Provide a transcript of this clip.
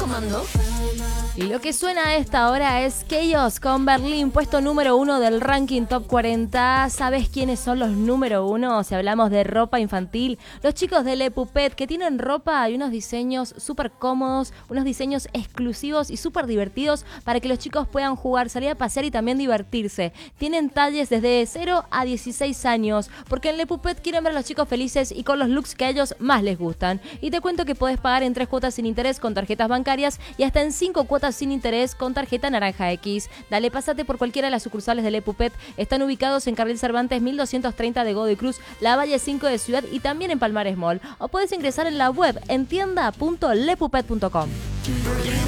tomando. Y lo que suena a esta hora es Chaos con Berlín, puesto número 1 del ranking Top 40. ¿Sabes quiénes son los número 1? Si hablamos de ropa infantil, los chicos de Le Puppet, que tienen ropa y unos diseños súper cómodos, unos diseños exclusivos y súper divertidos para que los chicos puedan jugar, salir a pasear y también divertirse. Tienen talles desde 0 a 16 años, porque en Le Puppet quieren ver a los chicos felices y con los looks que a ellos más les gustan. Y te cuento que podés pagar en 3 cuotas sin interés con tarjetas bancarias y hasta en 5 cuotas sin interés con tarjeta Naranja X. Dale, pásate por cualquiera de las sucursales de Le Puppet. Están ubicados en Carril Cervantes 1230 de Godoy Cruz, La Valle 5 de Ciudad y también en Palmares Mall. O puedes ingresar en la web en tienda.lepuppet.com.